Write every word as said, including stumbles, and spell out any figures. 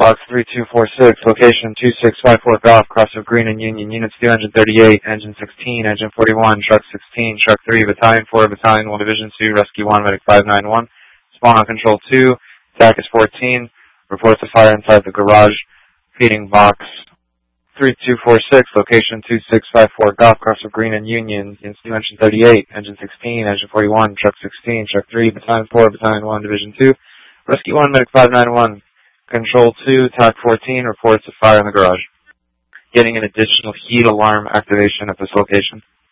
Box three two four six, location two six five four Golf, Crossover Green and Union, Units two, Engine thirty-eight, Engine sixteen, Engine forty-one, Truck sixteen, Truck three, Battalion four, Battalion one, Division two, Rescue one, Medic five nine one, Spawn on Control two, Attack is fourteen, reports of fire inside the garage, feeding Box three two four six, location two six five four Golf, Crossover Green and Union, Units two, Engine thirty-eight, Engine sixteen, Engine forty-one, Truck sixteen, Truck three, Battalion four, Battalion one, Division two, Rescue one, Medic five nine one, Control two, T A C fourteen, reports of fire in the garage. Getting an additional heat alarm activation at this location.